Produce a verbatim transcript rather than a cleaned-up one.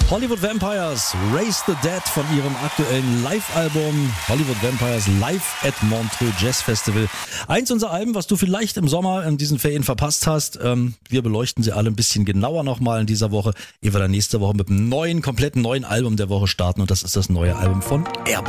Hollywood Vampires, Raise the Dead von ihrem aktuellen Live-Album Hollywood Vampires Live at Montreux Jazz Festival. Eins unserer Alben, was du vielleicht im Sommer in diesen Ferien verpasst hast. Ähm, wir beleuchten sie alle ein bisschen genauer nochmal in dieser Woche, ehe wir dann nächste Woche mit einem neuen, kompletten neuen Album der Woche starten. Und das ist das neue Album von Airborne.